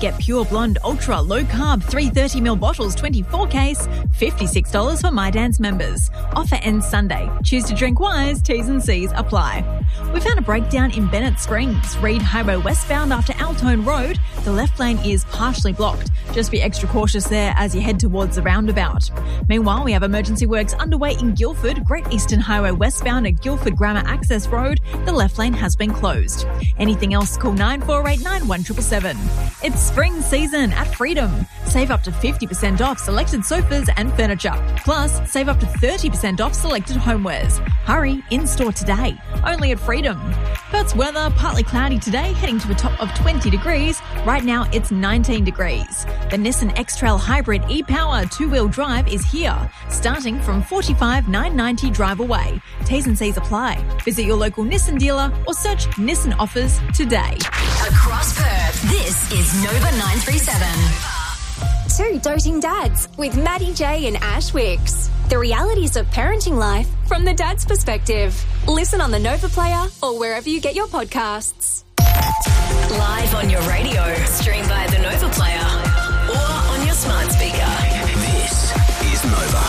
Get Pure Blonde Ultra Low Carb 330ml bottles 24 case, $56 for My Dance members. Offer ends Sunday. Choose to drink wise, T's and C's apply. We found a breakdown in Bennett Springs, Reed Highway westbound after Altone Road. The left lane is partially blocked. Just be extra cautious there as you head towards the roundabout. Meanwhile, we have emergency works underway in Guildford, Great Eastern Highway westbound at Guildford Grammar Access Road. The left lane has been closed. Anything else, call 9489 1777. It's spring season at Freedom. Save up to 50% off selected sofas and furniture. Plus, save up to 30% off selected homewares. Hurry, in-store today. Only at Freedom. Perth's weather, partly cloudy today, heading to a top of 20 degrees. Right now, it's 19 degrees. The Nissan X-Trail Hybrid e-Power two-wheel drive is here, starting from $45,990 drive away. T's and C's apply. Visit your local Nissan dealer or search Nissan offers today. Across Perth, this is Nova 937. Two Doting Dads with Maddie J and Ash Wicks. The realities of parenting life from the dad's perspective. Listen on the Nova Player or wherever you get your podcasts. Live on your radio, stream via the Nova Player or on your smart speaker. This is Nova.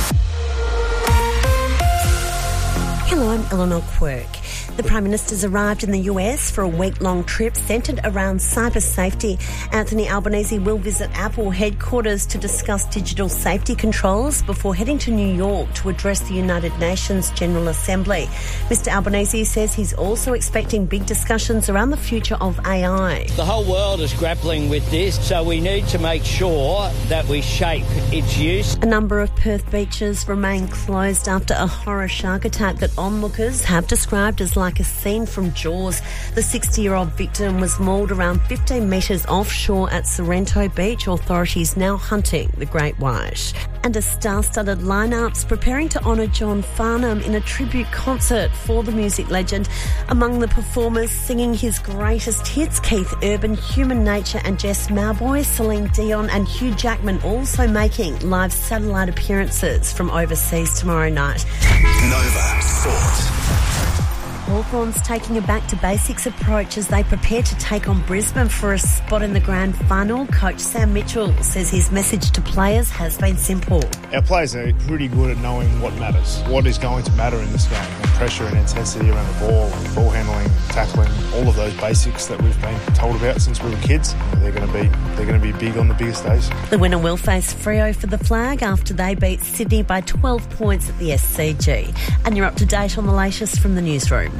Hello, I'm Eleanor Quirk. The Prime Minister's arrived in the US for a week-long trip centred around cyber safety. Anthony Albanese will visit Apple headquarters to discuss digital safety controls before heading to New York to address the United Nations General Assembly. Mr Albanese says he's also expecting big discussions around the future of AI. The whole world is grappling with this, so we need to make sure that we shape its use. A number of Perth beaches remain closed after a horror shark attack that onlookers have described as like a scene from Jaws. The 60-year-old victim was mauled around 15 metres offshore at Sorrento Beach. Authorities now hunting the great white. And a star-studded lineups preparing to honour John Farnham in a tribute concert for the music legend. Among the performers singing his greatest hits, Keith Urban, Human Nature and Jess Mauboy, Celine Dion and Hugh Jackman also making live satellite appearances from overseas tomorrow night. Nova Sport. Hawthorns taking a back-to-basics approach as they prepare to take on Brisbane for a spot in the grand final. Coach Sam Mitchell says his message to players has been simple. Our players are pretty good at knowing what matters, what is going to matter in this game. And pressure and intensity around the ball handling, tackling, all of those basics that we've been told about since we were kids. They're going to be big on the biggest days. The winner will face Freo for the flag after they beat Sydney by 12 points at the SCG. And you're up to date on the latest from the newsroom.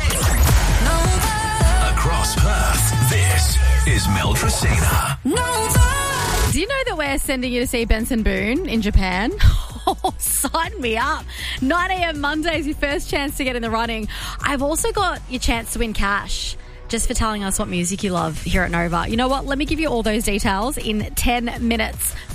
Across Perth, this is Mel Tracina. Do you know that we're sending you to see Benson Boone in Japan? Oh, sign me up. 9 a.m. Monday is your first chance to get in the running. I've also got your chance to win cash just for telling us what music you love here at Nova. You know what? Let me give you all those details in 10 minutes.